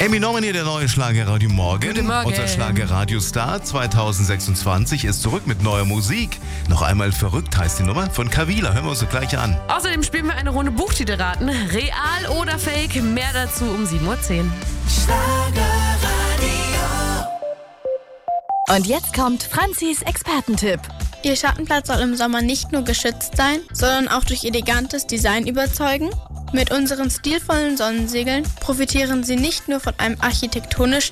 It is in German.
Emmy Norman hier, der neue Schlagerradio Morgen. Guten Morgen. Unser Schlagerradio-Star 2026 ist zurück mit neuer Musik. Noch einmal verrückt heißt die Nummer von Kavila. Hören wir uns so gleich an. Außerdem spielen wir eine Runde Buchtitel raten. Real oder Fake? Mehr dazu um 7.10 Uhr. Und jetzt kommt Franzis Expertentipp. Ihr Schattenplatz soll im Sommer nicht nur geschützt sein, sondern auch durch elegantes Design überzeugen. Mit unseren stilvollen Sonnensegeln profitieren Sie nicht nur von einem architektonischen